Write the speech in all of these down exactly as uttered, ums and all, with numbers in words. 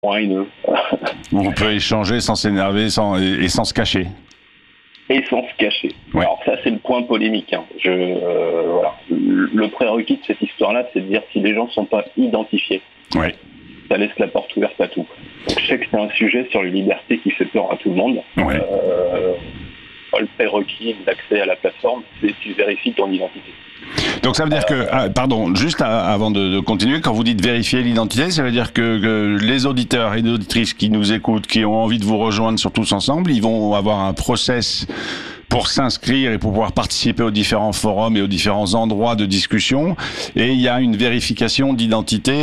moins haineux. On peut échanger sans s'énerver sans, et, et sans se cacher. Et sans se cacher. Ouais. Alors ça, c'est le point polémique. Hein. Je, euh, voilà. Le prérequis de cette histoire-là, c'est de dire si les gens ne sont pas identifiés. Ouais. Ça laisse la porte ouverte à tout. Donc, je sais que c'est un sujet sur les libertés qui fait peur à tout le monde. Ouais. Euh, le prérequis d'accès à la plateforme, c'est que tu vérifies ton identité. Donc ça veut dire que, ah, pardon, juste à, avant de, de continuer, quand vous dites vérifier l'identité, ça veut dire que, que les auditeurs et les auditrices qui nous écoutent, qui ont envie de vous rejoindre sur Tous Ensemble, ils vont avoir un process pour s'inscrire et pour pouvoir participer aux différents forums et aux différents endroits de discussion. Et il y a une vérification d'identité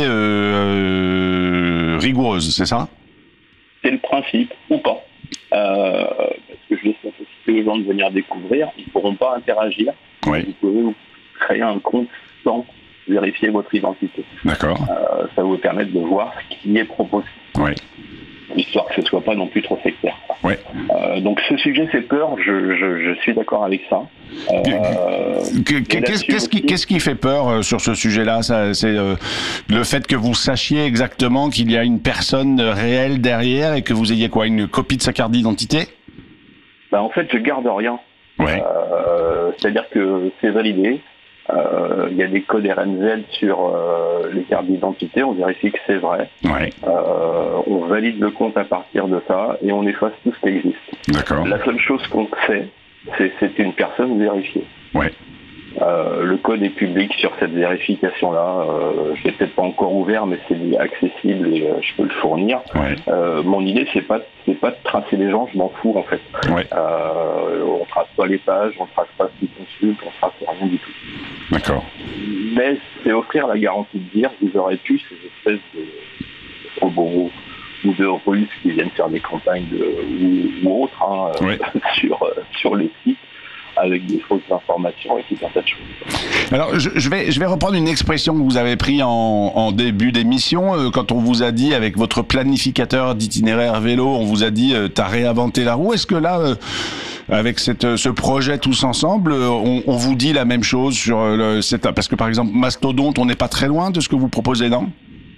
euh, rigoureuse, c'est ça ? C'est le principe, ou pas. Euh, parce que je laisse la possibilité aux gens de venir découvrir. Ils ne pourront pas interagir. Oui. Vous pouvez vous créer un compte sans vérifier votre identité. D'accord. Euh, ça va vous permettre de voir ce qui est proposé. Oui. Histoire que ce ne soit pas non plus trop sectaire. Oui. Euh, donc ce sujet fait peur, je, je, je suis d'accord avec ça. Euh, qu'est-ce, qu'est-ce, qui, qu'est-ce qui fait peur euh, sur ce sujet-là ? Ça, c'est euh, le fait que vous sachiez exactement qu'il y a une personne réelle derrière et que vous ayez quoi, une copie de sa carte d'identité ? Ben, en fait, je garde rien. Ouais. Euh, c'est-à-dire que c'est validé. Euh, il y a des codes R N Z sur euh, les cartes d'identité, on vérifie que c'est vrai. Ouais. Euh, on valide le compte à partir de ça et on efface tout ce qui existe. D'accord. La seule chose qu'on sait, c'est que c'est une personne vérifiée. Ouais. Euh, le code est public sur cette vérification-là. Euh, je l'ai peut-être pas encore ouvert, mais c'est accessible et euh, je peux le fournir. Ouais. Euh, mon idée, c'est pas, c'est pas de tracer les gens, je m'en fous en fait. Ouais. Euh, on trace pas les pages, on trace pas ce qu'ils consultent, on trace rien du tout. D'accord. Mais c'est offrir la garantie de dire vous aurez pu ces espèces de robots ou de Russes qui viennent faire des campagnes de, ou, ou autres hein, ouais. sur sur les sites avec des fausses informations et tout un tas de choses. Alors, je, je vais je vais reprendre une expression que vous avez prise en, en début d'émission euh, quand on vous a dit avec votre planificateur d'itinéraire vélo, on vous a dit euh, t'as réinventé la roue. Est-ce que là euh, avec cette, ce projet Tous Ensemble, on, on vous dit la même chose sur le, cette, parce que par exemple Mastodonte, on n'est pas très loin de ce que vous proposez, non ?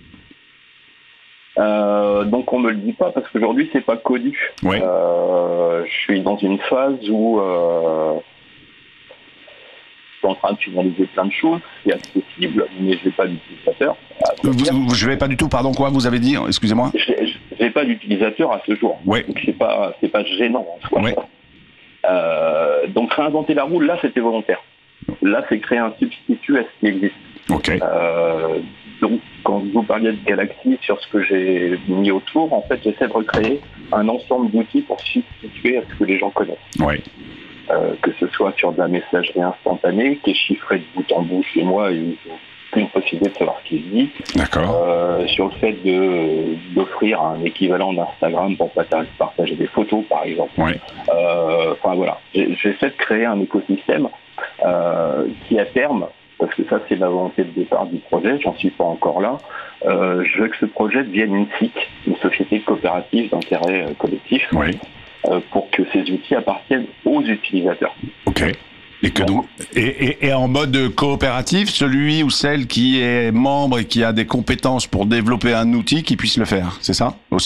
Euh, donc on me le dit pas parce qu'aujourd'hui c'est pas connu. Oui. Euh, je suis dans une phase où euh, je suis en train de finaliser plein de choses, c'est accessible, mais je n'ai pas d'utilisateur. Vous, vous, je vais pas du tout, pardon quoi, vous avez dit, excusez-moi. Je n'ai pas d'utilisateur à ce jour. Oui. Donc c'est pas c'est pas gênant en soi. Oui. Euh, donc réinventer la roue, là c'était volontaire. Là c'est créer un substitut à ce qui existe. Ok. Euh, donc quand vous parliez de Galaxy sur ce que j'ai mis autour, en fait j'essaie de recréer un ensemble d'outils pour substituer à ce que les gens connaissent. Oui. Euh, que ce soit sur de la messagerie instantanée qui est chiffrée de bout en bout chez moi et où j'ai aucune possibilité de savoir ce qui se dit. D'accord. Euh, sur le fait de, d'offrir un équivalent d'Instagram pour partager des photos, par exemple. Oui. Euh, enfin voilà, j'essaie de créer un écosystème euh, qui à terme, parce que ça c'est la volonté de départ du projet, j'en suis pas encore là, euh, je veux que ce projet devienne une S I C, une société coopérative d'intérêt euh, collectif, Oui. euh, pour que ces outils appartiennent aux utilisateurs. Ok. Et, que donc, et, et, et en mode coopératif, celui ou celle qui est membre et qui a des compétences pour développer un outil qui puisse le faire, c'est ça aussi ?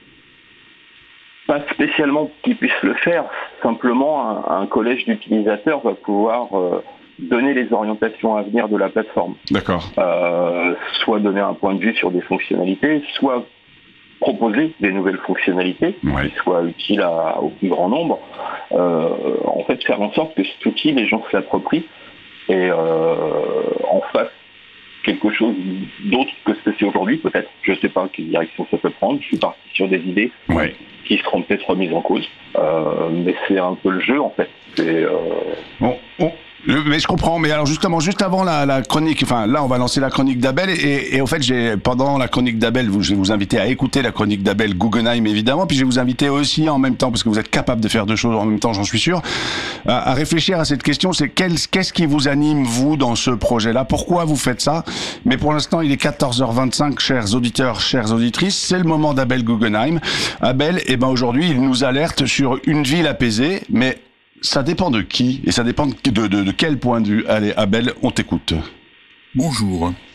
Pas spécialement qu'ils puissent le faire, simplement un, un collège d'utilisateurs va pouvoir euh, donner les orientations à venir de la plateforme. D'accord. Euh, soit donner un point de vue sur des fonctionnalités, soit proposer des nouvelles fonctionnalités ouais. qui soient utiles à, au plus grand nombre. Euh, en fait, faire en sorte que cet outil, les gens se l'approprient et euh, en fassent quelque chose d'autre que ce que c'est aujourd'hui, peut-être. Je ne sais pas quelle direction ça peut prendre. Je suis parti sur des idées ouais. qui seront peut-être remises en cause. Euh, mais c'est un peu le jeu, en fait. C'est, euh... bon, bon. Mais je comprends, mais alors justement, juste avant la, la chronique, enfin là on va lancer la chronique d'Abel et, et au fait j'ai pendant la chronique d'Abel, je vais vous inviter à écouter la chronique d'Abel Guggenheim évidemment, puis je vais vous inviter aussi en même temps, parce que vous êtes capable de faire deux choses en même temps, j'en suis sûr, à, à réfléchir à cette question, c'est quel, qu'est-ce qui vous anime vous dans ce projet-là, pourquoi vous faites ça? Mais pour l'instant il est quatorze heures vingt-cinq, chers auditeurs, chères auditrices, c'est le moment d'Abel Guggenheim. Abel, eh ben aujourd'hui il nous alerte sur une ville apaisée, mais ça dépend de qui et ça dépend de, de, de quel point de vue. Allez, Abel, on t'écoute. Bonjour.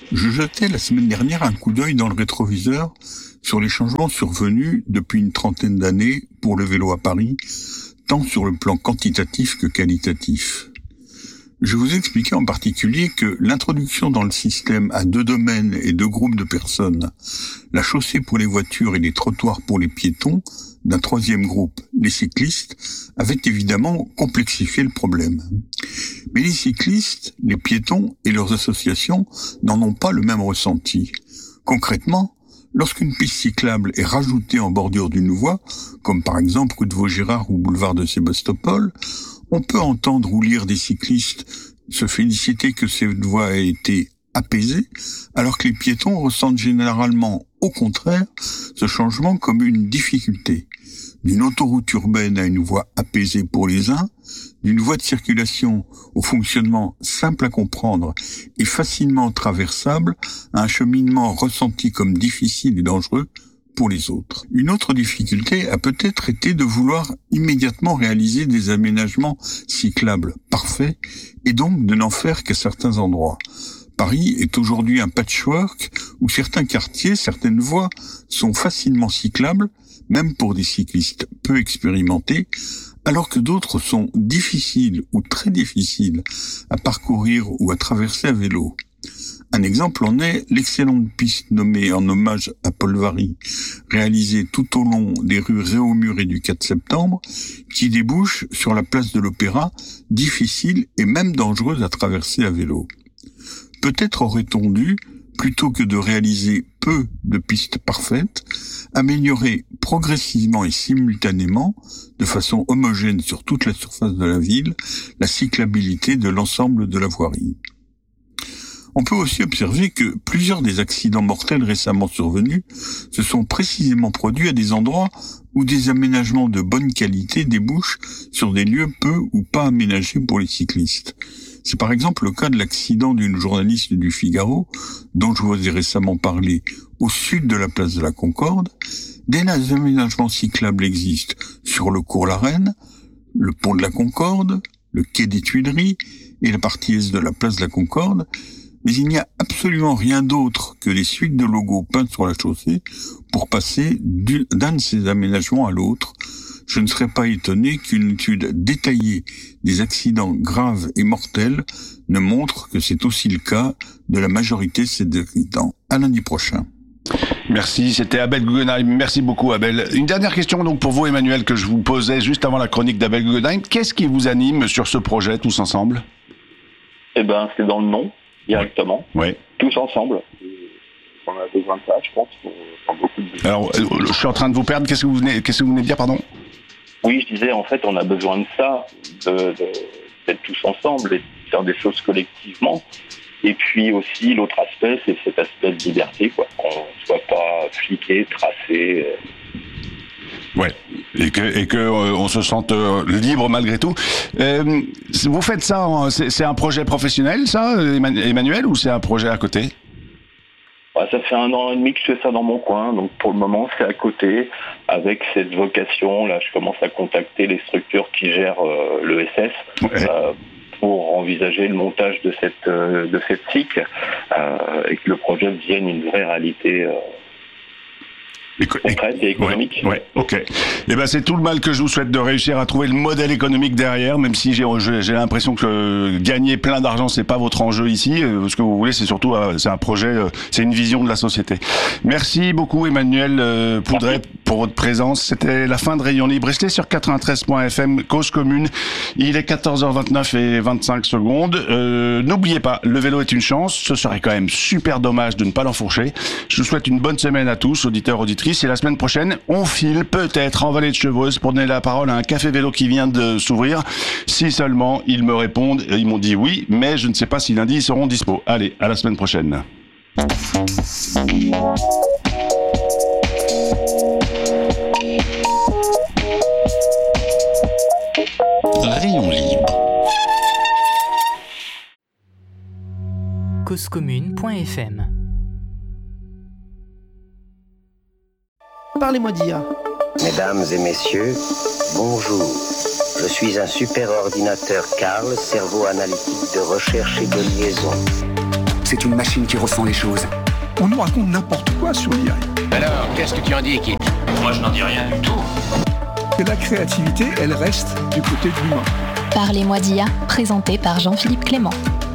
Je jetais la semaine dernière un coup d'œil dans le rétroviseur sur les changements survenus depuis une trentaine d'années pour le vélo à Paris, tant sur le plan quantitatif que qualitatif. Je vous expliquais en particulier que l'introduction dans le système à deux domaines et deux groupes de personnes, la chaussée pour les voitures et les trottoirs pour les piétons, d'un troisième groupe, les cyclistes, avait évidemment complexifié le problème. Mais les cyclistes, les piétons et leurs associations n'en ont pas le même ressenti. Concrètement, lorsqu'une piste cyclable est rajoutée en bordure d'une voie, comme par exemple rue de Vaugirard ou boulevard de Sébastopol, on peut entendre ou lire des cyclistes se féliciter que cette voie ait été apaisée, alors que les piétons ressentent généralement, au contraire, ce changement comme une difficulté. D'une autoroute urbaine à une voie apaisée pour les uns, d'une voie de circulation au fonctionnement simple à comprendre et facilement traversable à un cheminement ressenti comme difficile et dangereux pour les autres. Une autre difficulté a peut-être été de vouloir immédiatement réaliser des aménagements cyclables parfaits et donc de n'en faire qu'à certains endroits. Paris est aujourd'hui un patchwork où certains quartiers, certaines voies sont facilement cyclables, même pour des cyclistes peu expérimentés, alors que d'autres sont difficiles ou très difficiles à parcourir ou à traverser à vélo. Un exemple en est l'excellente piste nommée en hommage à Paul Varry, réalisée tout au long des rues Réaumur et du quatre septembre, qui débouche sur la place de l'Opéra, difficile et même dangereuse à traverser à vélo. Peut-être aurait-on dû, plutôt que de réaliser peu de pistes parfaites, améliorer progressivement et simultanément, de façon homogène sur toute la surface de la ville, la cyclabilité de l'ensemble de la voirie. On peut aussi observer que plusieurs des accidents mortels récemment survenus se sont précisément produits à des endroits où des aménagements de bonne qualité débouchent sur des lieux peu ou pas aménagés pour les cyclistes. C'est par exemple le cas de l'accident d'une journaliste du Figaro, dont je vous ai récemment parlé, au sud de la place de la Concorde. Des aménagements cyclables existent sur le cours La Reine, le pont de la Concorde, le quai des Tuileries et la partie est de la place de la Concorde, mais il n'y a absolument rien d'autre que les suites de logos peints sur la chaussée pour passer d'un de ces aménagements à l'autre. Je ne serais pas étonné qu'une étude détaillée des accidents graves et mortels ne montre que c'est aussi le cas de la majorité de ces accidents. À lundi prochain. Merci, c'était Abel Guggenheim. Merci beaucoup, Abel. Une dernière question donc pour vous, Emmanuel, que je vous posais juste avant la chronique d'Abel Guggenheim. Qu'est-ce qui vous anime sur ce projet, tous ensemble ? Eh ben, c'est dans le nom, directement. Oui. Tous ensemble. On a besoin de ça, je pense, pour, pour beaucoup de... Alors, je suis en train de vous perdre. Qu'est-ce que vous venez, qu'est-ce que vous venez de dire, pardon ? Oui, je disais, en fait, on a besoin de ça, de, de, d'être tous ensemble et de faire des choses collectivement. Et puis aussi, l'autre aspect, c'est cet aspect de liberté, quoi. Qu'on ne soit pas fliqué, tracé. Ouais, et que et que euh, on se sente euh, libre malgré tout. Euh, vous faites ça, en, c'est, c'est un projet professionnel, ça, Emmanuel, ou c'est un projet à côté ? Ouais, ça fait un an et demi que je fais ça dans mon coin, donc pour le moment c'est à côté, avec cette vocation. Là, je commence à contacter les structures qui gèrent euh, l'E S S. Ouais. Euh, pour envisager le montage de cette euh, de cette S I C euh, et que le projet devienne une vraie réalité euh, Éco- concrète et économique. Ouais, ouais, ok. Et ben c'est tout le mal que je vous souhaite de réussir à trouver le modèle économique derrière, même si j'ai, j'ai l'impression que gagner plein d'argent c'est pas votre enjeu ici. Ce que vous voulez, c'est surtout c'est un projet, c'est une vision de la société. Merci beaucoup Emmanuel Poudret pour votre présence. C'était la fin de Rayon Libre. Restez sur quatre-vingt-treize point F M, Cause Commune. Il est quatorze heures vingt-neuf et vingt-cinq secondes. Euh, n'oubliez pas, le vélo est une chance. Ce serait quand même super dommage de ne pas l'enfourcher. Je vous souhaite une bonne semaine à tous, auditeurs, auditrices. Et la semaine prochaine, on file peut-être en Vallée de Chevreuse pour donner la parole à un café vélo qui vient de s'ouvrir. Si seulement ils me répondent, ils m'ont dit oui, mais je ne sais pas si lundi ils seront dispo. Allez, à la semaine prochaine. Rayon libre. cause commune point F M. Parlez-moi d'I A. Mesdames et messieurs, bonjour. Je suis un super ordinateur Carl, cerveau analytique de recherche et de liaison. c'est une machine qui ressent les choses. On nous raconte n'importe quoi sur l'I A. Alors, qu'est-ce que tu en dis, Kit ? Moi, je n'en dis rien du tout. Et la créativité, elle reste du côté de l'humain. Parlez-moi d'I A, présenté par Jean-Philippe Clément.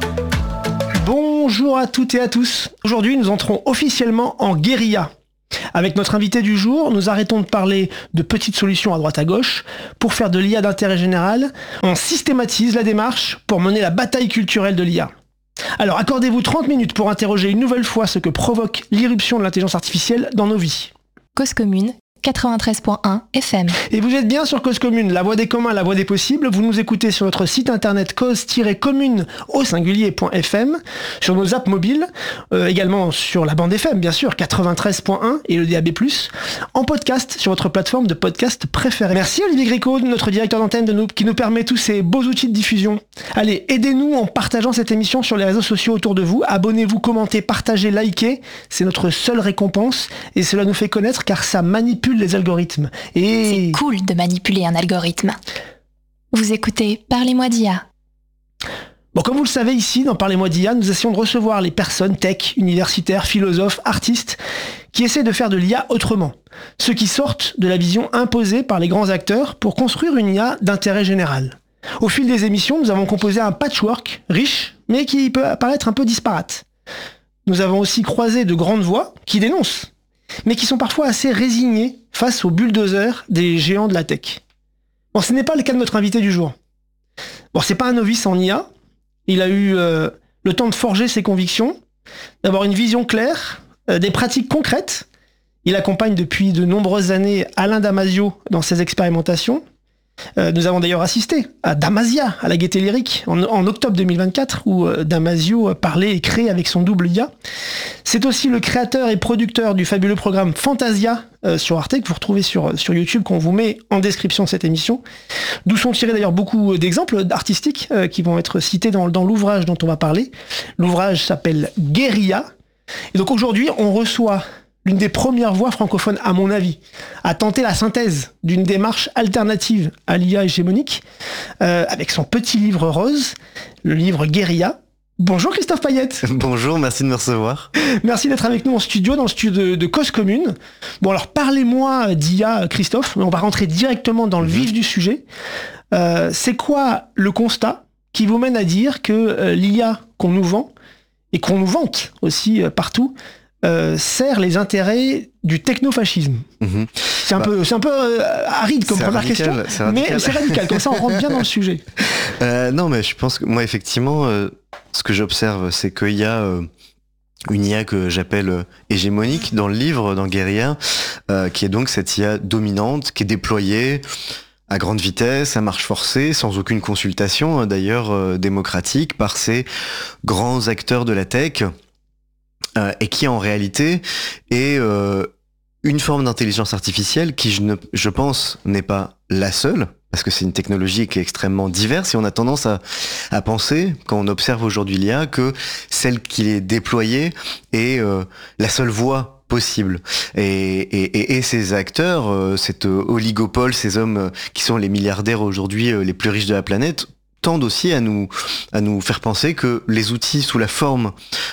Bonjour à toutes et à tous. Aujourd'hui, nous entrons officiellement en guérilla. Avec notre invité du jour, nous arrêtons de parler de petites solutions à droite à gauche pour faire de l'I A d'intérêt général. On systématise la démarche pour mener la bataille culturelle de l'I A. Alors accordez-vous trente minutes pour interroger une nouvelle fois ce que provoque l'irruption de l'intelligence artificielle dans nos vies. Cause commune, quatre-vingt-treize point un F M. Et vous êtes bien sur Cause Commune, la voix des communs, la voix des possibles. Vous nous écoutez sur notre site internet cause-commune au singulier.fm, sur nos apps mobiles, euh, également sur la bande F M, bien sûr, quatre-vingt-treize point un et le D A B plus, en podcast sur votre plateforme de podcast préférée. Merci Olivier Gréco, notre directeur d'antenne, de nous, qui nous permet tous ces beaux outils de diffusion. Allez, aidez-nous en partageant cette émission sur les réseaux sociaux autour de vous. Abonnez-vous, commentez, partagez, likez. C'est notre seule récompense et cela nous fait connaître car ça manipule les algorithmes. Et... C'est cool de manipuler un algorithme. Vous écoutez Parlez-moi d'I A. Bon, comme vous le savez ici, dans Parlez-moi d'I A, nous essayons de recevoir les personnes tech, universitaires, philosophes, artistes, qui essaient de faire de l'I A autrement. Ceux qui sortent de la vision imposée par les grands acteurs pour construire une I A d'intérêt général. Au fil des émissions, nous avons composé un patchwork riche, mais qui peut apparaître un peu disparate. Nous avons aussi croisé de grandes voix qui dénoncent, mais qui sont parfois assez résignés face aux bulldozers des géants de la tech. Bon, ce n'est pas le cas de notre invité du jour. Bon, c'est pas un novice en I A. Il a eu euh, le temps de forger ses convictions, d'avoir une vision claire, euh, des pratiques concrètes. Il accompagne depuis de nombreuses années Alain Damasio dans ses expérimentations. Euh, nous avons d'ailleurs assisté à Damasia, à la Gaîté Lyrique, en, en octobre deux mille vingt-quatre, où euh, Damasio parlait et créait avec son double I A. C'est aussi le créateur et producteur du fabuleux programme Fantasia euh, sur Arte, que vous retrouvez sur, sur YouTube, qu'on vous met en description de cette émission, d'où sont tirés d'ailleurs beaucoup d'exemples artistiques euh, qui vont être cités dans, dans l'ouvrage dont on va parler. L'ouvrage s'appelle Guérilla. Et donc aujourd'hui, on reçoit l'une des premières voix francophones, à mon avis, à tenter la synthèse d'une démarche alternative à l'I A hégémonique, euh, avec son petit livre rose, le livre Guérilla. Bonjour Christophe Payette. Bonjour, merci de me recevoir. Merci d'être avec nous en studio, dans le studio de, de Cause Commune. Bon alors parlez-moi d'I A, Christophe, mais on va rentrer directement dans le vif du sujet. Euh, c'est quoi le constat qui vous mène à dire que euh, l'I A qu'on nous vend, et qu'on nous vante aussi euh, partout, Euh, sert les intérêts du technofascisme. Mmh. C'est un bah, peu, c'est un peu euh, aride comme première radical, question, c'est mais c'est radical. Comme ça, on rentre bien dans le sujet. Euh, non, mais je pense que moi, effectivement, euh, ce que j'observe, c'est qu'il y a euh, une I A que j'appelle euh, hégémonique dans le livre, dans Guérilla, euh, qui est donc cette I A dominante, qui est déployée à grande vitesse, à marche forcée, sans aucune consultation, d'ailleurs euh, démocratique, par ces grands acteurs de la tech. Euh, et qui en réalité est euh, une forme d'intelligence artificielle qui, je, ne, je pense, n'est pas la seule, parce que c'est une technologie qui est extrêmement diverse, et on a tendance à, à penser, quand on observe aujourd'hui l'I A, que celle qui est déployée est euh, la seule voie possible. Et, et, et, et ces acteurs, euh, cet oligopole, ces hommes euh, qui sont les milliardaires aujourd'hui euh, les plus riches de la planète, tendent aussi à nous à nous faire penser que les outils sous la forme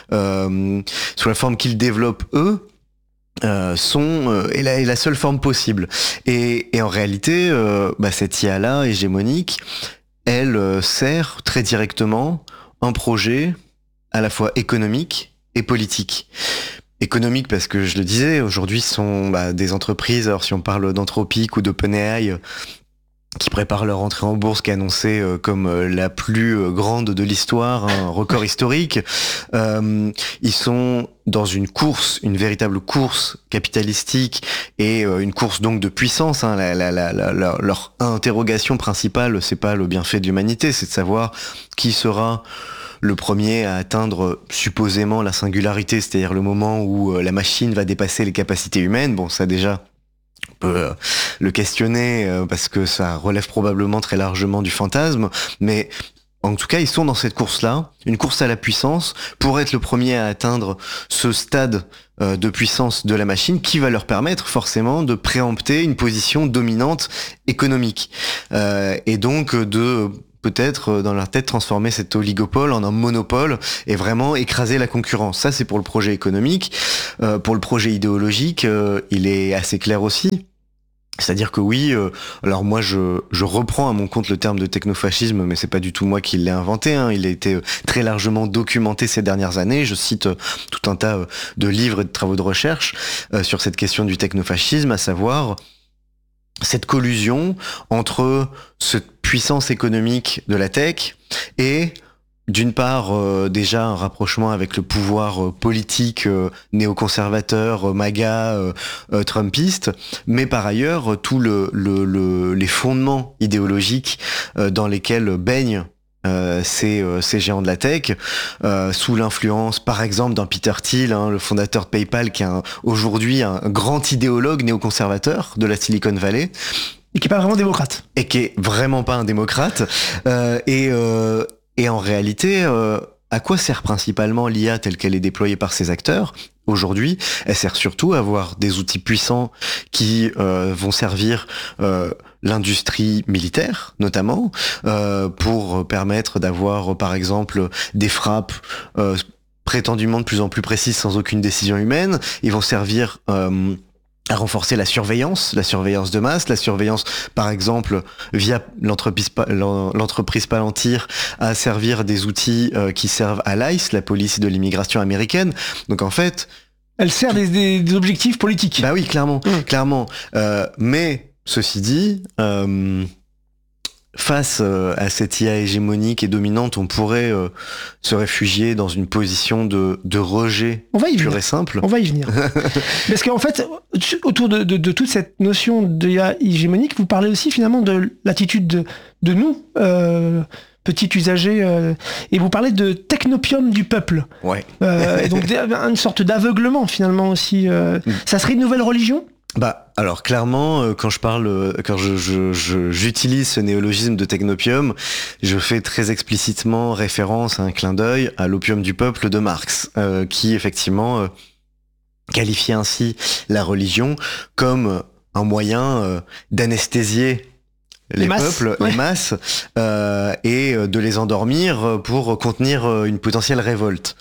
euh, sous la forme qu'ils développent eux euh, sont euh, est, la, est la seule forme possible. Et, et en réalité, euh, bah, cette I A là hégémonique, elle euh, sert très directement un projet à la fois économique et politique. Économique parce que je le disais, aujourd'hui ce sont bah, des entreprises. Alors si on parle d'Anthropic ou d'OpenAI, qui préparent leur entrée en bourse, qui est annoncée euh, comme euh, la plus euh, grande de l'histoire, un record historique. Euh, ils sont dans une course, une véritable course capitalistique et euh, une course donc de puissance. Hein. La, la, la, la, la, leur interrogation principale, c'est pas le bienfait de l'humanité, c'est de savoir qui sera le premier à atteindre supposément la singularité, c'est-à-dire le moment où euh, la machine va dépasser les capacités humaines. Bon, ça déjà, on peut euh, le questionner euh, parce que ça relève probablement très largement du fantasme, mais en tout cas, ils sont dans cette course-là, une course à la puissance, pour être le premier à atteindre ce stade euh, de puissance de la machine qui va leur permettre forcément de préempter une position dominante économique. Euh, et donc de peut-être dans leur tête transformer cet oligopole en un monopole et vraiment écraser la concurrence. Ça, c'est pour le projet économique. Euh, pour le projet idéologique, euh, il est assez clair aussi. C'est-à-dire que oui, euh, alors moi je, je reprends à mon compte le terme de technofascisme, mais c'est pas du tout moi qui l'ai inventé, hein. Il a été euh, très largement documenté ces dernières années. Je cite euh, tout un tas euh, de livres et de travaux de recherche euh, sur cette question du technofascisme, à savoir cette collusion entre cette puissance économique de la tech et d'une part, euh, déjà un rapprochement avec le pouvoir euh, politique euh, néoconservateur, euh, MAGA, euh, euh, trumpiste, mais par ailleurs, euh, tous le, le, le, les fondements idéologiques euh, dans lesquels baignent euh, ces, euh, ces géants de la tech, euh, sous l'influence, par exemple, d'un Peter Thiel, hein, le fondateur de PayPal, qui est un, aujourd'hui un grand idéologue néoconservateur de la Silicon Valley. Et qui est pas vraiment démocrate. Et qui est vraiment pas un démocrate. Euh, et... Euh, Et en réalité, euh, à quoi sert principalement l'I A telle qu'elle est déployée par ces acteurs ? Aujourd'hui, elle sert surtout à avoir des outils puissants qui euh, vont servir euh, l'industrie militaire, notamment, euh, pour permettre d'avoir, par exemple, des frappes euh, prétendument de plus en plus précises sans aucune décision humaine. Ils vont servir... Euh, à renforcer la surveillance, la surveillance de masse, la surveillance, par exemple, via l'entreprise, l'entreprise Palantir, à servir des outils euh, qui servent à l'I C E, la police de l'immigration américaine. Donc en fait... Elle sert des, des, des objectifs politiques. Bah oui, clairement, mmh. clairement. Euh, mais, ceci dit... Euh, face euh, à cette I A hégémonique et dominante, on pourrait euh, se réfugier dans une position de, de rejet on va y pur venir. et simple. On va y venir. Parce qu'en fait, autour de, de, de toute cette notion d'I A hégémonique, vous parlez aussi finalement de l'attitude de, de nous, euh, petits usagers, euh, et vous parlez de technopium du peuple. Ouais. Euh, et donc une sorte d'aveuglement finalement aussi. Euh, mm. Ça serait une nouvelle religion ? Bah, alors clairement, euh, quand je parle, euh, quand je, je, je, j'utilise ce néologisme de technopium, je fais très explicitement référence à un clin d'œil à l'opium du peuple de Marx, euh, qui effectivement euh, qualifiait ainsi la religion comme un moyen euh, d'anesthésier les, les peuples, ouais. les masses, euh, et de les endormir pour contenir une potentielle révolte.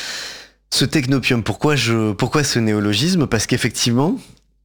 Ce technopium, pourquoi je, pourquoi ce néologisme ? Parce qu'effectivement,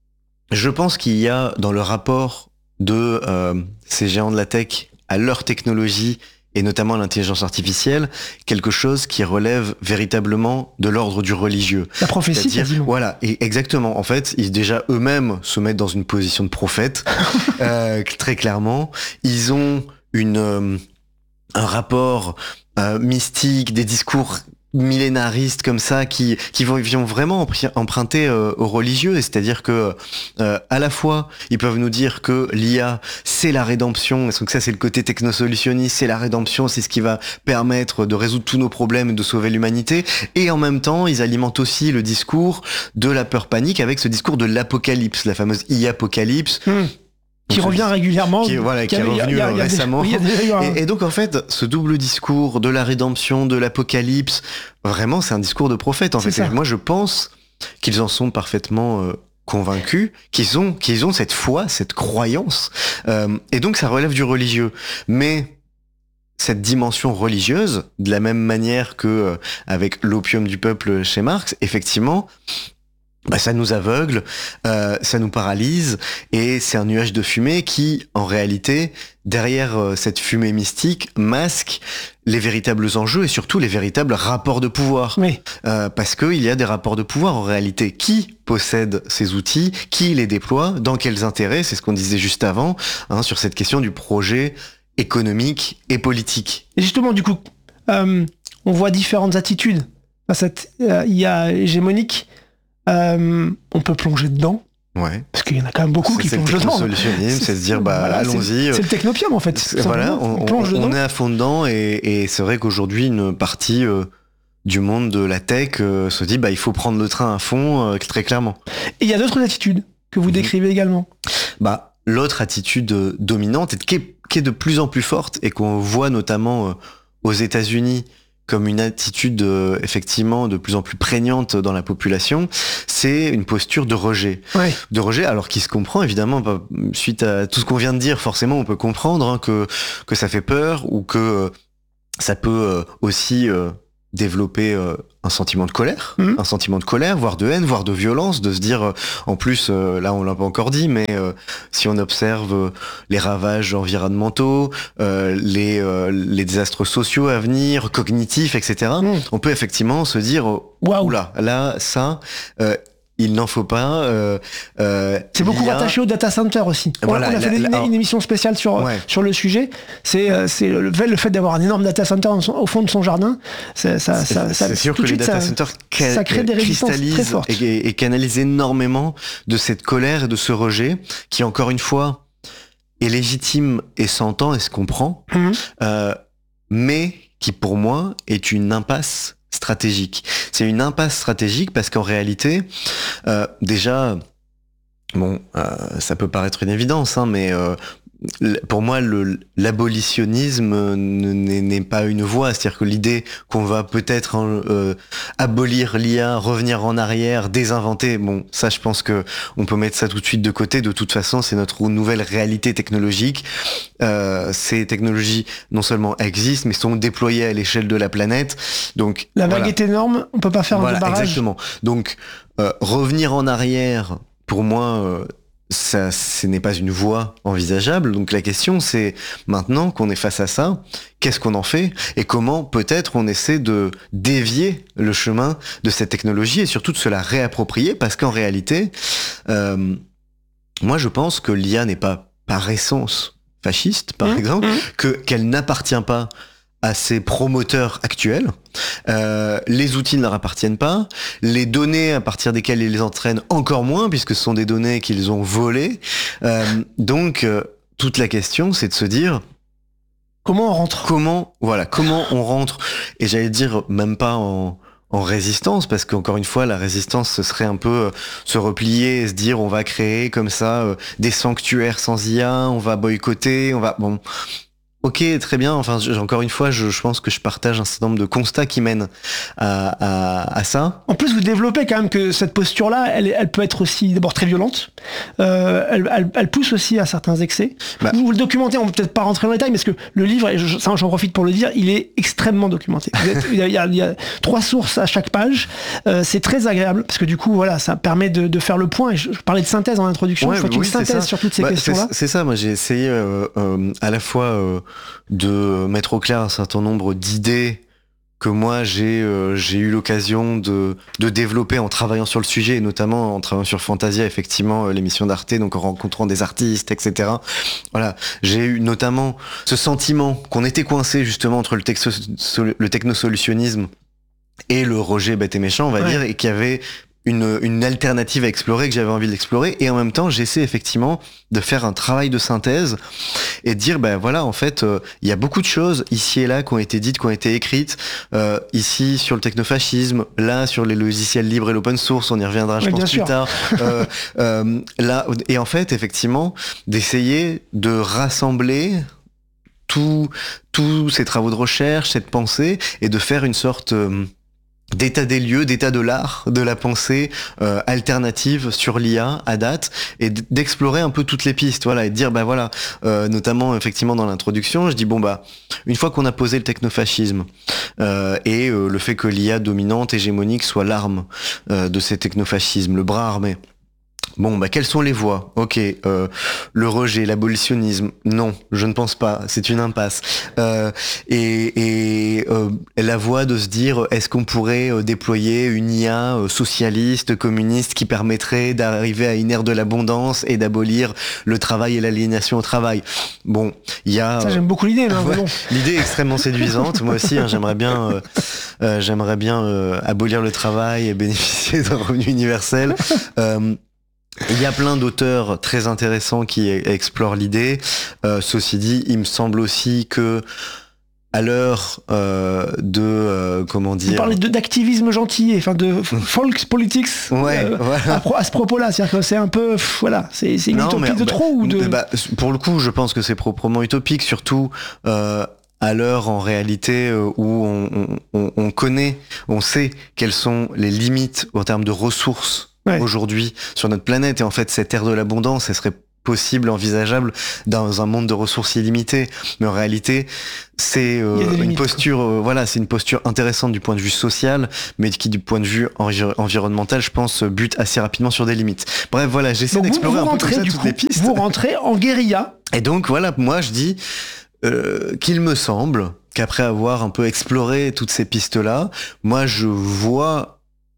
je pense qu'il y a dans le rapport de euh, ces géants de la tech à leur technologie et notamment à l'intelligence artificielle quelque chose qui relève véritablement de l'ordre du religieux. La prophétie, c'est-à-dire, voilà, et exactement. En fait, ils déjà eux-mêmes se mettent dans une position de prophète, euh, très clairement. Ils ont une euh, un rapport euh, mystique, des discours millénaristes comme ça qui qui vont, vont vraiment emprunter euh, aux religieux, c'est-à-dire que euh, à la fois ils peuvent nous dire que l'I A c'est la rédemption, et donc ça c'est le côté technosolutionniste, c'est la rédemption, c'est ce qui va permettre de résoudre tous nos problèmes et de sauver l'humanité, et en même temps ils alimentent aussi le discours de la peur panique avec ce discours de l'apocalypse, la fameuse I A-apocalypse. Mmh. Qui revient régulièrement. Qui, voilà, qui est revenu y a, y a, y a récemment. Des, oui, un... et, et donc, en fait, ce double discours de la rédemption, de l'apocalypse, vraiment, c'est un discours de prophète, en c'est fait. Et moi, je pense qu'ils en sont parfaitement euh, convaincus, qu'ils ont, qu'ils ont cette foi, cette croyance. Euh, et donc, ça relève du religieux. Mais cette dimension religieuse, de la même manière que euh, avec l'opium du peuple chez Marx, effectivement, bah ça nous aveugle, euh, ça nous paralyse, et c'est un nuage de fumée qui, en réalité, derrière euh, cette fumée mystique, masque les véritables enjeux et surtout les véritables rapports de pouvoir. Oui. Euh, parce qu'il y a des rapports de pouvoir en réalité. Qui possède ces outils ? Qui les déploie ? Dans quels intérêts ? C'est ce qu'on disait juste avant, hein, sur cette question du projet économique et politique. Et justement, du coup, euh, on voit différentes attitudes à cette euh, I A hégémonique. Euh, on peut plonger dedans. Ouais. Parce qu'il y en a quand même beaucoup c'est, qui c'est plongent dedans. C'est, c'est se dire, bah, voilà, allons-y. C'est, c'est le technopium, en fait. Voilà, on, on, on est à fond dedans, et, et c'est vrai qu'aujourd'hui, une partie euh, du monde de la tech euh, se dit, bah, il faut prendre le train à fond, euh, très clairement. Et il y a d'autres attitudes que vous décrivez mmh. également. Bah, l'autre attitude euh, dominante, et qui est, qui est de plus en plus forte, et qu'on voit notamment euh, aux États-Unis, comme une attitude euh, effectivement de plus en plus prégnante dans la population, c'est une posture de rejet. Ouais. De rejet, alors qui se comprend évidemment, bah, suite à tout ce qu'on vient de dire, forcément on peut comprendre hein, que, que ça fait peur ou que euh, ça peut euh, aussi euh, développer euh, un sentiment de colère, mmh. un sentiment de colère, voire de haine, voire de violence, de se dire, euh, en plus, euh, là on l'a pas encore dit, mais euh, si on observe euh, les ravages environnementaux, euh, les, euh, les désastres sociaux à venir, cognitifs, et cetera, mmh. on peut effectivement se dire, waouh, oula, là, ça... Euh, il n'en faut pas. Euh, euh, c'est beaucoup a... rattaché au data center aussi. Voilà, on a fait la, une, la, une émission spéciale sur, ouais. sur le sujet. C'est, c'est le fait, le fait d'avoir un énorme data center au fond de son jardin. C'est, ça, c'est, ça, c'est ça, sûr que les data centers ca- ça crée des résistances très fortes. Et, et canalisent énormément de cette colère et de ce rejet qui, encore une fois, est légitime et s'entend et se comprend, mmh. euh, mais qui, pour moi, est une impasse stratégique. C'est une impasse stratégique parce qu'en réalité, euh, déjà, bon, euh, ça peut paraître une évidence, hein, mais euh, pour moi, le, l'abolitionnisme n'est, n'est pas une voie. C'est-à-dire que l'idée qu'on va peut-être hein, euh, abolir l'I A, revenir en arrière, désinventer, bon, ça, je pense que on peut mettre ça tout de suite de côté. De toute façon, c'est notre nouvelle réalité technologique. Euh, ces technologies, non seulement existent, mais sont déployées à l'échelle de la planète. Donc, la vague voilà. est énorme. On peut pas faire voilà, un débarrage. Exactement. Donc, euh, revenir en arrière, pour moi. Euh, Ça, ce n'est pas une voie envisageable. Donc la question, c'est maintenant qu'on est face à ça, qu'est-ce qu'on en fait et comment peut-être on essaie de dévier le chemin de cette technologie et surtout de se la réapproprier parce qu'en réalité, euh, moi je pense que l'I A n'est pas par essence fasciste, par mmh, exemple, mmh. que qu'elle n'appartient pas à ses promoteurs actuels. Euh, les outils ne leur appartiennent pas. Les données à partir desquelles ils les entraînent encore moins, puisque ce sont des données qu'ils ont volées. Euh, donc, euh, toute la question, c'est de se dire... Comment on rentre ? Comment, voilà, comment on rentre ? Et j'allais dire, même pas en... en résistance, parce qu'encore une fois, la résistance, ce serait un peu euh, se replier et se dire, on va créer comme ça euh, des sanctuaires sans I A, on va boycotter, on va... Bon... Ok, très bien. Enfin, encore une fois, je, je pense que je partage un certain nombre de constats qui mènent à, à, à ça. En plus, vous développez quand même que cette posture-là, elle, elle peut être aussi d'abord très violente. Euh, elle, elle, elle pousse aussi à certains excès. Bah, vous, vous le documentez, on peut peut-être pas rentrer dans les détails, parce que le livre, et je, ça, j'en profite pour le dire, il est extrêmement documenté. Vous êtes, il, y a, il, y a, il y a trois sources à chaque page. Euh, c'est très agréable parce que du coup, voilà, ça permet de, de faire le point. Et je, je parlais de synthèse en introduction. Ouais, je fais oui, une synthèse sur toutes ces bah, questions-là. C'est, c'est ça. Moi, j'ai essayé euh, euh, à la fois euh, de mettre au clair un certain nombre d'idées que moi j'ai euh, j'ai eu l'occasion de de développer en travaillant sur le sujet et notamment en travaillant sur Fantasia, effectivement euh, l'émission d'Arte, donc en rencontrant des artistes, et cetera. Voilà, j'ai eu notamment ce sentiment qu'on était coincé justement entre le, texo- le technosolutionnisme et le rejet bête et méchant, on va ouais. dire, et qu'il y avait Une, une alternative à explorer, que j'avais envie d'explorer, et en même temps j'essaie effectivement de faire un travail de synthèse et de dire ben voilà, en fait il euh, y a beaucoup de choses ici et là qui ont été dites, qui ont été écrites, euh, ici sur le technofascisme, là sur les logiciels libres et l'open source, on y reviendra je oui, pense plus sûr. tard, euh, euh, là, et en fait effectivement d'essayer de rassembler tous tous ces travaux de recherche, cette pensée, et de faire une sorte euh, d'état des lieux, d'état de l'art, de la pensée euh, alternative sur l'I A à date, et d'explorer un peu toutes les pistes, voilà, et de dire bah voilà, euh, notamment effectivement dans l'introduction, je dis bon bah une fois qu'on a posé le technofascisme euh, et euh, le fait que l'I A dominante, hégémonique soit l'arme euh, de ces technofascismes, le bras armé. Bon, bah, quelles sont les voies ? Ok, euh, le rejet, l'abolitionnisme, non, je ne pense pas, c'est une impasse. Euh, et et euh, la voie de se dire, est-ce qu'on pourrait euh, déployer une I A euh, socialiste, communiste, qui permettrait d'arriver à une ère de l'abondance et d'abolir le travail et l'aliénation au travail ? Bon, il y a... Ça, j'aime beaucoup l'idée, mais ouais, bon. L'idée est extrêmement séduisante, moi aussi, hein, j'aimerais bien, euh, euh, j'aimerais bien euh, abolir le travail et bénéficier d'un revenu universel. Euh, Il y a plein d'auteurs très intéressants qui explorent l'idée. Euh, ceci dit, il me semble aussi que à l'heure euh, de euh, comment dire, vous parlez de, d'activisme gentil, enfin de Volkspolitik, ouais, euh, voilà. à, pro, à ce propos-là, c'est-à-dire que c'est un peu, pff, voilà, c'est, c'est une non, utopie mais, de bah, trop ou de. Bah, pour le coup, je pense que c'est proprement utopique, surtout. Euh, à l'heure en réalité où on, on, on connaît, on sait quelles sont les limites en termes de ressources ouais. aujourd'hui sur notre planète, et en fait cette ère de l'abondance, elle serait possible, envisageable dans un monde de ressources illimitées, mais en réalité c'est euh, une limites, posture euh, voilà c'est une posture intéressante du point de vue social, mais qui du point de vue envi- environnemental je pense bute assez rapidement sur des limites. Bref, voilà, j'essaie donc d'explorer vous, vous un peu comme ça toutes coup, les pistes. Vous rentrez en guérilla, et donc voilà, moi je dis euh, qu'il me semble qu'après avoir un peu exploré toutes ces pistes là, moi je vois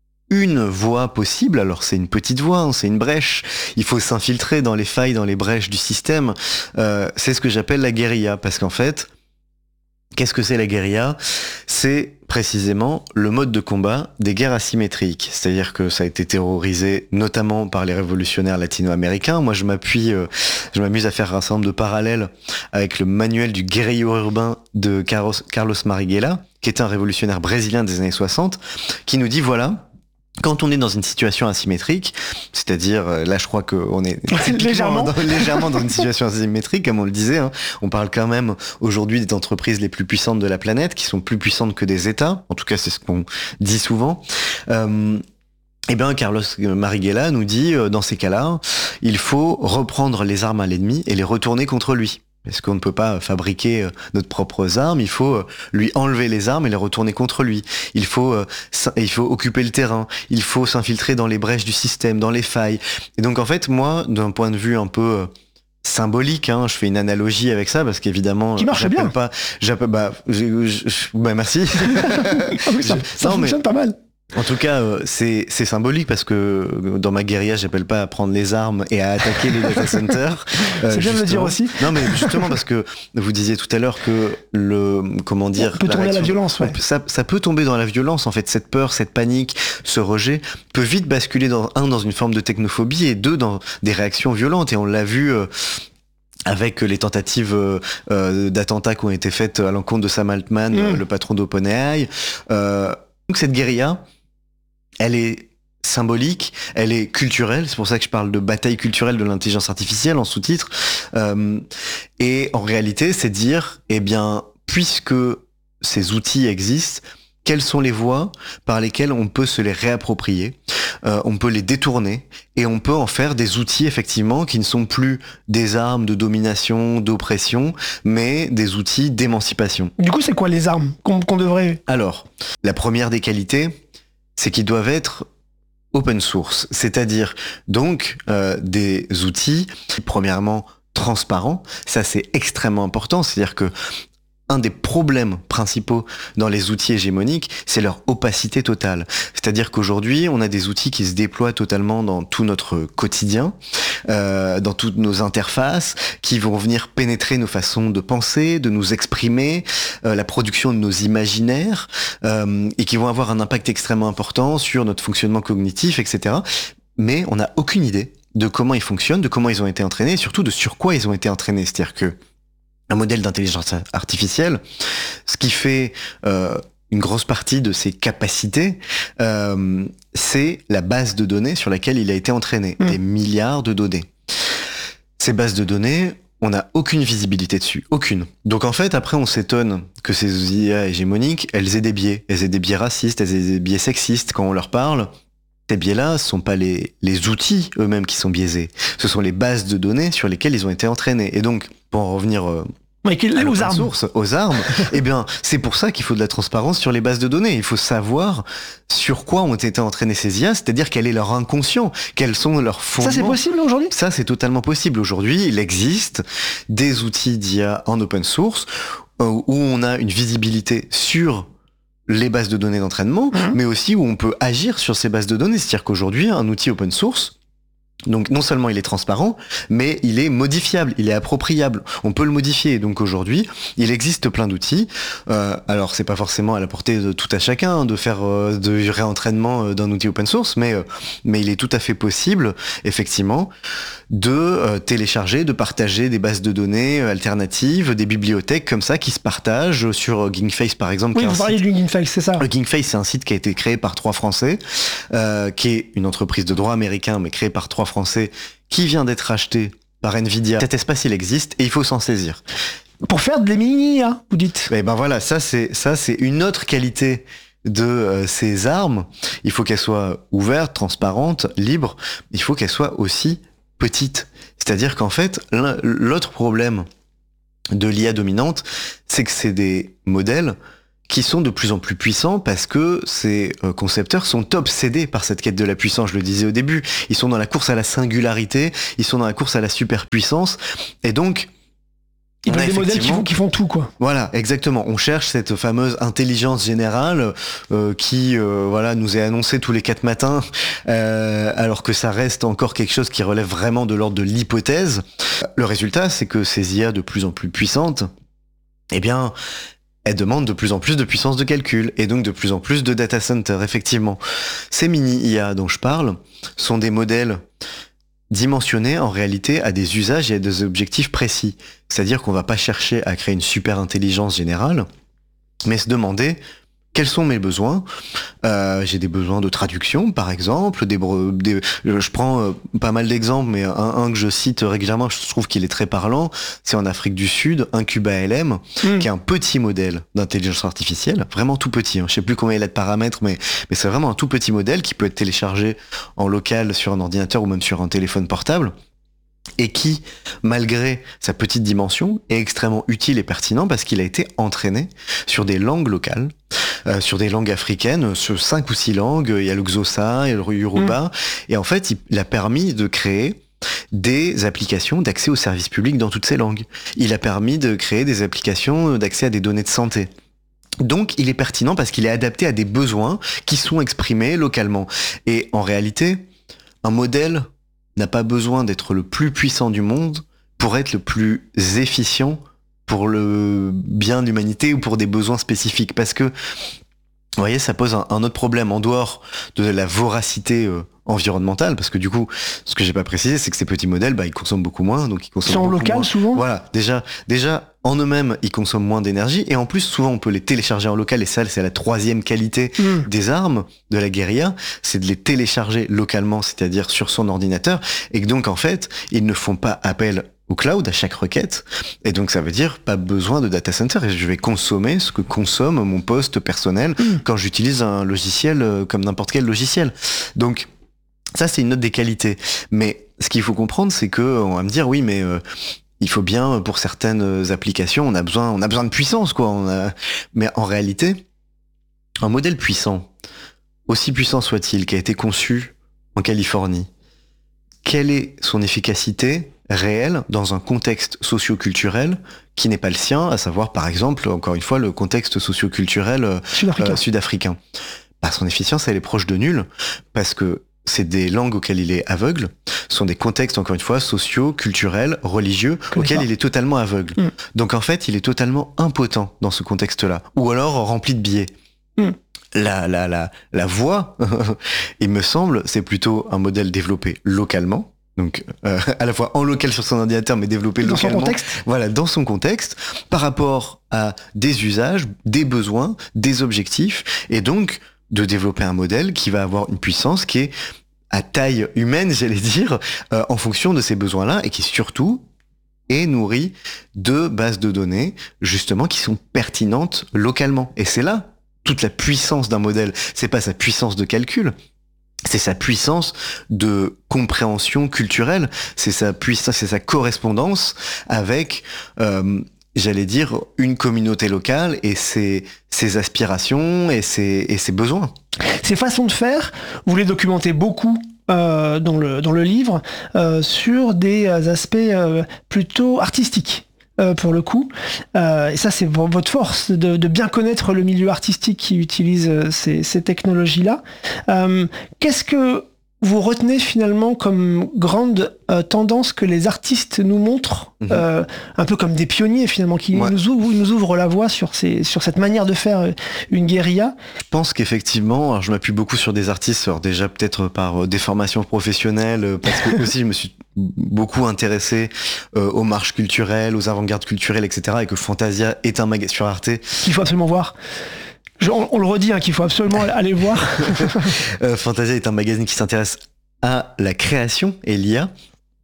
une voie possible. Alors c'est une petite voie, hein, c'est une brèche. Il faut s'infiltrer dans les failles, dans les brèches du système. Euh, c'est ce que j'appelle la guérilla, parce qu'en fait, qu'est-ce que c'est la guérilla ? C'est précisément le mode de combat des guerres asymétriques. C'est-à-dire que ça a été terrorisé notamment par les révolutionnaires latino-américains. Moi, je m'appuie, euh, je m'amuse à faire un certain nombre de parallèles avec le manuel du guérillero urbain de Carlos, Carlos Marighella, qui était un révolutionnaire brésilien des années soixante, qui nous dit voilà, quand on est dans une situation asymétrique, c'est-à-dire, là je crois qu'on est légèrement. Dans, légèrement dans une situation asymétrique, comme on le disait, hein, on parle quand même aujourd'hui des entreprises les plus puissantes de la planète, qui sont plus puissantes que des États, en tout cas c'est ce qu'on dit souvent. Euh, Eh bien, Carlos Marighella nous dit, euh, dans ces cas-là, il faut reprendre les armes à l'ennemi et les retourner contre lui. Parce qu'on ne peut pas fabriquer euh, notre propres armes, il faut euh, lui enlever les armes et les retourner contre lui. Il faut, euh, il faut occuper le terrain, il faut s'infiltrer dans les brèches du système, dans les failles. Et donc en fait, moi, d'un point de vue un peu euh, symbolique, hein, je fais une analogie avec ça, parce qu'évidemment, qui marche bien. Pas, j'appelle, bah, je, je, je, bah, merci. ah oui, ça, ça non, fonctionne mais, pas mal. En tout cas, euh, c'est, c'est symbolique, parce que dans ma guérilla, j'appelle pas à prendre les armes et à attaquer les data centers. Euh, c'est bien de le dire aussi. Non, mais justement parce que vous disiez tout à l'heure que le, comment dire, on peut tomber à la violence, ouais. Ça, ça peut tomber dans la violence, en fait. Cette peur, cette panique, ce rejet peut vite basculer dans un, dans une forme de technophobie, et deux, dans des réactions violentes. Et on l'a vu. Euh, avec les tentatives euh, d'attentats qui ont été faites à l'encontre de Sam Altman, mmh. le patron d'OpenAI. Euh, donc cette guérilla, elle est symbolique, elle est culturelle, c'est pour ça que je parle de bataille culturelle de l'intelligence artificielle en sous-titre. Euh, et en réalité, c'est dire, eh bien, puisque ces outils existent, quelles sont les voies par lesquelles on peut se les réapproprier, euh, on peut les détourner, et on peut en faire des outils, effectivement, qui ne sont plus des armes de domination, d'oppression, mais des outils d'émancipation. Du coup, c'est quoi les armes qu'on, qu'on devrait... Alors, la première des qualités, c'est qu'ils doivent être open source, c'est-à-dire donc euh, des outils, premièrement, transparents. Ça, c'est extrêmement important, c'est-à-dire que un des problèmes principaux dans les outils hégémoniques, c'est leur opacité totale. C'est-à-dire qu'aujourd'hui, on a des outils qui se déploient totalement dans tout notre quotidien, euh, dans toutes nos interfaces, qui vont venir pénétrer nos façons de penser, de nous exprimer, euh, la production de nos imaginaires, euh, et qui vont avoir un impact extrêmement important sur notre fonctionnement cognitif, et cetera. Mais on n'a aucune idée de comment ils fonctionnent, de comment ils ont été entraînés, et surtout de sur quoi ils ont été entraînés. C'est-à-dire que un modèle d'intelligence artificielle, ce qui fait euh, une grosse partie de ses capacités, euh, c'est la base de données sur laquelle il a été entraîné, mmh. des milliards de données. Ces bases de données, on n'a aucune visibilité dessus, aucune. Donc en fait, après, on s'étonne que ces I A hégémoniques, elles aient des biais, elles aient des biais racistes, elles aient des biais sexistes quand on leur parle. Ces biais-là, ce sont pas les, les outils eux-mêmes qui sont biaisés, ce sont les bases de données sur lesquelles ils ont été entraînés. Et donc, pour en revenir euh, ouais, à aux armes, source, aux armes, eh bien, c'est pour ça qu'il faut de la transparence sur les bases de données. Il faut savoir sur quoi ont été entraînés ces I A, c'est-à-dire quel est leur inconscient, quels sont leurs fondements. Ça, c'est possible aujourd'hui ? Ça, c'est totalement possible aujourd'hui. Il existe des outils d'I A en open source euh, où on a une visibilité sur les bases de données d'entraînement, mmh. mais aussi où on peut agir sur ces bases de données. C'est-à-dire qu'aujourd'hui, un outil open source, donc non seulement il est transparent, mais il est modifiable, il est appropriable. On peut le modifier. Donc aujourd'hui, il existe plein d'outils. Euh, alors c'est pas forcément à la portée de tout à chacun hein, de faire euh, de réentraînement euh, d'un outil open source, mais euh, mais il est tout à fait possible, effectivement, de euh, télécharger, de partager des bases de données euh, alternatives, des bibliothèques comme ça qui se partagent sur euh, GingFace par exemple. Oui, vous parliez du GingFace, c'est ça. Le GingFace, c'est un site qui a été créé par trois Français, euh, qui est une entreprise de droit américain, mais créée par trois Français, qui vient d'être acheté par Nvidia. Cet espace, il existe et il faut s'en saisir. Pour faire de mini-I A, vous dites. Et ben voilà, ça c'est ça c'est une autre qualité de euh, ces armes. Il faut qu'elles soient ouvertes, transparentes, libres. Il faut qu'elles soient aussi petites. C'est-à-dire qu'en fait, l'autre problème de l'I A dominante, c'est que c'est des modèles qui sont de plus en plus puissants parce que ces euh, concepteurs sont obsédés par cette quête de la puissance, je le disais au début. Ils sont dans la course à la singularité, ils sont dans la course à la superpuissance, et donc... Ils veulent des modèles qui font, qui font tout, quoi. Voilà, exactement. On cherche cette fameuse intelligence générale euh, qui euh, voilà, nous est annoncée tous les quatre matins, euh, alors que ça reste encore quelque chose qui relève vraiment de l'ordre de l'hypothèse. Le résultat, c'est que ces I A de plus en plus puissantes, eh bien... elles demandent de plus en plus de puissance de calcul et donc de plus en plus de data centers, effectivement. Ces mini-I A dont je parle sont des modèles dimensionnés en réalité à des usages et à des objectifs précis. C'est-à-dire qu'on va pas chercher à créer une super intelligence générale, mais se demander quels sont mes besoins. euh, J'ai des besoins de traduction, par exemple. Des, des, je prends euh, pas mal d'exemples, mais un, un que je cite régulièrement, je trouve qu'il est très parlant. C'est en Afrique du Sud, un CubaLM, mmh. qui est un petit modèle d'intelligence artificielle, vraiment tout petit. Hein. Je sais plus combien il a de paramètres, mais, mais c'est vraiment un tout petit modèle qui peut être téléchargé en local sur un ordinateur ou même sur un téléphone portable. Et qui, malgré sa petite dimension, est extrêmement utile et pertinent parce qu'il a été entraîné sur des langues locales, euh, sur des langues africaines, sur cinq ou six langues. Il y a le Xhosa, il y a le Yoruba, mmh. et en fait, il a permis de créer des applications d'accès aux services publics dans toutes ces langues. Il a permis de créer des applications d'accès à des données de santé. Donc, il est pertinent parce qu'il est adapté à des besoins qui sont exprimés localement. Et en réalité, un modèle n'a pas besoin d'être le plus puissant du monde pour être le plus efficient pour le bien de l'humanité ou pour des besoins spécifiques. Parce que, vous voyez, ça pose un, un autre problème en dehors de la voracité euh, environnementale, parce que du coup, ce que j'ai pas précisé, c'est que ces petits modèles, bah, ils consomment beaucoup moins, donc ils consomment sont beaucoup local moins. souvent. Voilà, déjà, déjà en eux-mêmes, ils consomment moins d'énergie, et en plus, souvent, on peut les télécharger en local, et ça, c'est la troisième qualité mmh. des armes de la guérilla, c'est de les télécharger localement, c'est-à-dire sur son ordinateur, et que donc, en fait, ils ne font pas appel au cloud à chaque requête, et donc ça veut dire pas besoin de data center, et je vais consommer ce que consomme mon poste personnel mmh. quand j'utilise un logiciel euh, comme n'importe quel logiciel. Donc ça, c'est une autre des qualités. Mais ce qu'il faut comprendre, c'est que on va me dire oui, mais euh, il faut bien pour certaines applications, on a besoin, on a besoin de puissance, quoi. On a... Mais en réalité, un modèle puissant, aussi puissant soit-il, qui a été conçu en Californie, quelle est son efficacité réelle dans un contexte socio-culturel qui n'est pas le sien, à savoir par exemple, encore une fois, le contexte socio-culturel sud-africain. Euh, sud-africain. Bah, son efficience, elle est proche de nulle, parce que c'est des langues auxquelles il est aveugle, ce sont des contextes, encore une fois, sociaux, culturels, religieux, Comme auxquels ça. il est totalement aveugle. Mm. Donc en fait, il est totalement impotent dans ce contexte-là, ou alors rempli de biais. Mm. La, la, la, la voix, il me semble, c'est plutôt un modèle développé localement, donc euh, à la fois en local sur son ordinateur, mais développé dans localement. Son contexte. Voilà, dans son contexte, par rapport à des usages, des besoins, des objectifs, et donc de développer un modèle qui va avoir une puissance qui est à taille humaine, j'allais dire, euh, en fonction de ces besoins-là, et qui surtout est nourri de bases de données, justement, qui sont pertinentes localement. Et c'est là toute la puissance d'un modèle. C'est pas sa puissance de calcul, c'est sa puissance de compréhension culturelle, c'est sa puissance, c'est sa correspondance avec... Euh, j'allais dire, une communauté locale et ses, ses aspirations et ses, et ses besoins. Ces façons de faire, vous les documentez beaucoup euh, dans, le, dans le livre, euh, sur des aspects euh, plutôt artistiques. Euh, pour le coup, euh, et ça c'est v- votre force de, de bien connaître le milieu artistique qui utilise euh, ces, ces technologies-là. Euh, qu'est-ce que vous retenez finalement comme grande euh, tendance que les artistes nous montrent, mmh. euh, un peu comme des pionniers finalement, qui ouais. nous, ouvrent, nous ouvrent la voie sur, ces, sur cette manière de faire une guérilla? Je pense qu'effectivement, alors je m'appuie beaucoup sur des artistes, alors déjà peut-être par euh, des formations professionnelles, parce que aussi je me suis beaucoup intéressé euh, aux marches culturelles, aux avant-gardes culturelles, et cetera, et que Fantasia est un magazine sur Arte. Qu'il faut absolument voir. Je, on, on le redit, hein, qu'il faut absolument aller voir. euh, Fantasia est un magazine qui s'intéresse à la création et l'I A.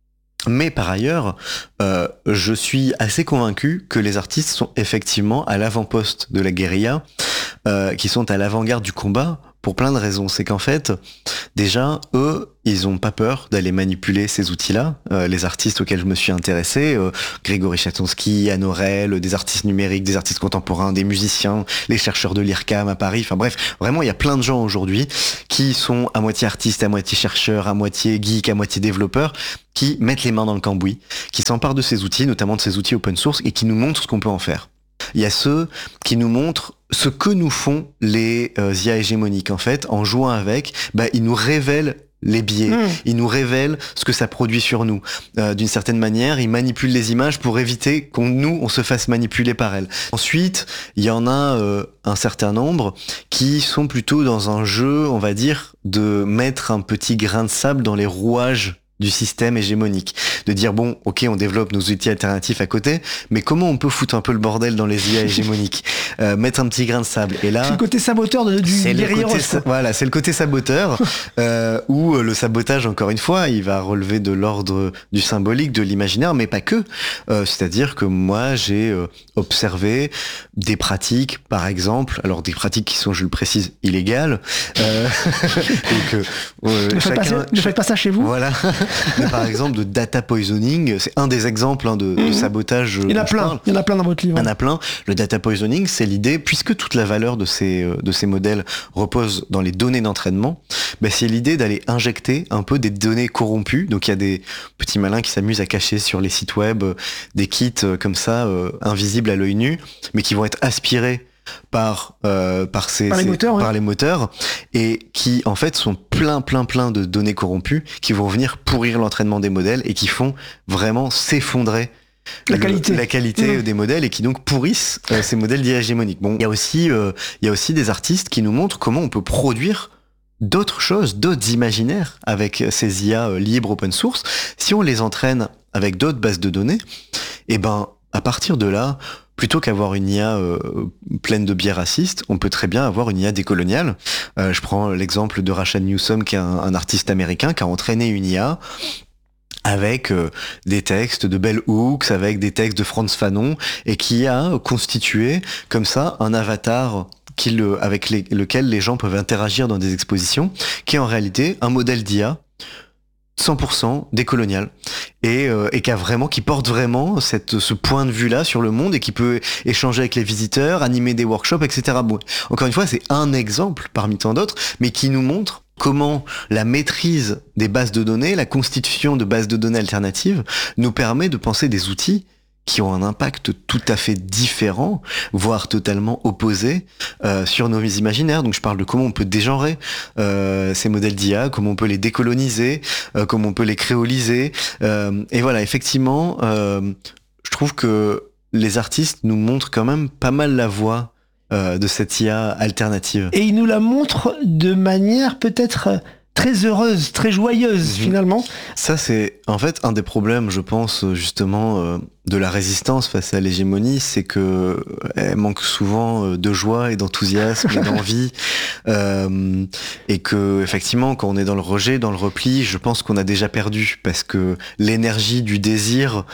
Mais par ailleurs, euh, je suis assez convaincu que les artistes sont effectivement à l'avant-poste de la guérilla, euh, qui sont à l'avant-garde du combat, pour plein de raisons. C'est qu'en fait, déjà, eux, ils ont pas peur d'aller manipuler ces outils-là. Euh, les artistes auxquels je me suis intéressé, euh, Grégory Chatonsky, Anne Aurel, des artistes numériques, des artistes contemporains, des musiciens, les chercheurs de l'I R C A M à Paris, enfin bref, vraiment, il y a plein de gens aujourd'hui qui sont à moitié artistes, à moitié chercheurs, à moitié geeks, à moitié développeurs, qui mettent les mains dans le cambouis, qui s'emparent de ces outils, notamment de ces outils open source, et qui nous montrent ce qu'on peut en faire. Il y a ceux qui nous montrent ce que nous font les euh, I A hégémoniques. En fait, en jouant avec, bah, ils nous révèlent les biais, mmh. ils nous révèlent ce que ça produit sur nous. Euh, d'une certaine manière, ils manipulent les images pour éviter qu'on nous, on se fasse manipuler par elles. Ensuite, il y en a euh, un certain nombre qui sont plutôt dans un jeu, on va dire, de mettre un petit grain de sable dans les rouages du système hégémonique, de dire bon, ok, on développe nos outils alternatifs à côté, mais comment on peut foutre un peu le bordel dans les I A hégémoniques, euh, mettre un petit grain de sable. Et là, c'est le côté saboteur de, du guerrier rose. Sa- voilà, c'est le côté saboteur, euh, où le sabotage, encore une fois, il va relever de l'ordre du symbolique, de l'imaginaire, mais pas que. Euh, c'est-à-dire que moi, j'ai euh, observé des pratiques, par exemple, alors des pratiques qui sont, je le précise, illégales. Euh, donc, euh, euh, ne, chacun, faites pas, ne faites pas ça chez vous. Voilà. Mais par exemple de data poisoning, c'est un des exemples hein, de, de sabotage. Il y en a plein, il y en a plein dans votre livre. Il y en a plein. Le data poisoning, c'est l'idée, puisque toute la valeur de ces, de ces modèles repose dans les données d'entraînement, bah, c'est l'idée d'aller injecter un peu des données corrompues. Donc il y a des petits malins qui s'amusent à cacher sur les sites web des kits comme ça, euh, invisibles à l'œil nu, mais qui vont être aspirés par euh, par ces par les, ces, moteurs, par ouais. les moteurs et qui en fait sont plein plein plein de données corrompues qui vont venir pourrir l'entraînement des modèles et qui font vraiment s'effondrer la le, qualité, la qualité mmh. des modèles et qui donc pourrissent euh, ces modèles d'I A hégémoniques. Bon, il y a aussi euh, il y a aussi des artistes qui nous montrent comment on peut produire d'autres choses, d'autres imaginaires avec ces I A euh, libres open source si on les entraîne avec d'autres bases de données. Et ben à partir de là, plutôt qu'avoir une I A euh, pleine de biais racistes, on peut très bien avoir une I A décoloniale. Euh, je prends l'exemple de Rashad Newsom, qui est un, un artiste américain, qui a entraîné une I A avec euh, des textes de Bell Hooks, avec des textes de Frantz Fanon, et qui a constitué comme ça un avatar qui, avec les, lequel les gens peuvent interagir dans des expositions, qui est en réalité un modèle d'I A cent pour cent décolonial et, euh, et qui a vraiment, qui porte vraiment cette, ce point de vue-là sur le monde et qui peut échanger avec les visiteurs, animer des workshops, et cetera. Bon, encore une fois, c'est un exemple parmi tant d'autres, mais qui nous montre comment la maîtrise des bases de données, la constitution de bases de données alternatives nous permet de penser des outils qui ont un impact tout à fait différent, voire totalement opposé euh, sur nos imaginaires. Donc je parle de comment on peut dégenrer euh, ces modèles d'I A, comment on peut les décoloniser, euh, comment on peut les créoliser. Euh, et voilà, effectivement, euh, je trouve que les artistes nous montrent quand même pas mal la voie euh, de cette I A alternative. Et ils nous la montrent de manière peut-être très heureuse, très joyeuse mmh. finalement. Ça c'est en fait un des problèmes, je pense justement euh, de la résistance face à l'hégémonie, c'est que elle manque souvent de joie et d'enthousiasme et d'envie, euh, et que effectivement quand on est dans le rejet, dans le repli, je pense qu'on a déjà perdu parce que l'énergie du désir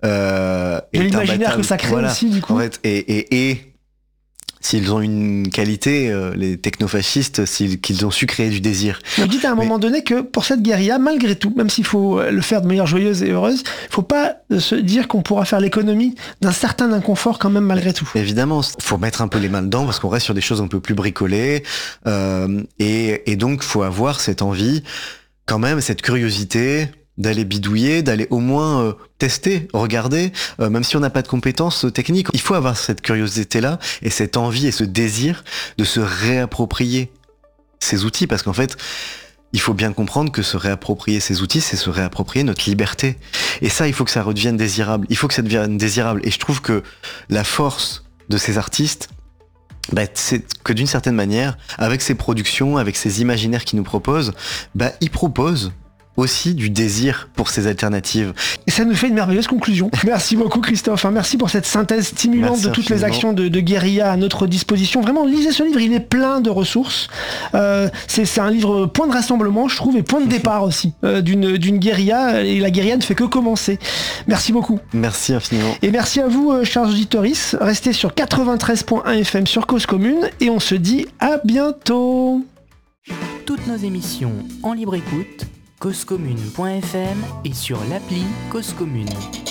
euh, et l'imaginaire que ça crée voilà, aussi du coup. En fait, et, et, et s'ils ont une qualité, euh, les technofascistes, s'ils, qu'ils ont su créer du désir. Vous dites à un Mais... moment donné que pour cette guérilla, malgré tout, même s'il faut le faire de manière joyeuse et heureuse, il ne faut pas se dire qu'on pourra faire l'économie d'un certain inconfort quand même malgré tout. Évidemment, il faut mettre un peu les mains dedans parce qu'on reste sur des choses un peu plus bricolées. Euh, et, et donc, il faut avoir cette envie, quand même, cette curiosité d'aller bidouiller, d'aller au moins euh, tester, regarder, euh, même si on n'a pas de compétences euh, techniques. Il faut avoir cette curiosité-là et cette envie et ce désir de se réapproprier ces outils, parce qu'en fait, il faut bien comprendre que se réapproprier ces outils, c'est se réapproprier notre liberté. Et ça, il faut que ça redevienne désirable. Il faut que ça devienne désirable. Et je trouve que la force de ces artistes, bah, c'est que d'une certaine manière, avec ces productions, avec ces imaginaires qu'ils nous proposent, bah, ils proposent aussi du désir pour ces alternatives. Et ça nous fait une merveilleuse conclusion. Merci beaucoup Christophe, hein, merci pour cette synthèse stimulante merci de toutes infiniment. Les actions de, de guérilla à notre disposition. Vraiment, lisez ce livre, il est plein de ressources. Euh, c'est, c'est un livre point de rassemblement, je trouve, et point de départ aussi euh, d'une, d'une guérilla, et la guérilla ne fait que commencer. Merci beaucoup. Merci infiniment. Et merci à vous, euh, chers auditeurs, restez sur quatre-vingt-treize point un F M sur Cause Commune, et on se dit à bientôt. Toutes nos émissions en libre écoute, cause commune point f m et sur l'appli Cause Commune.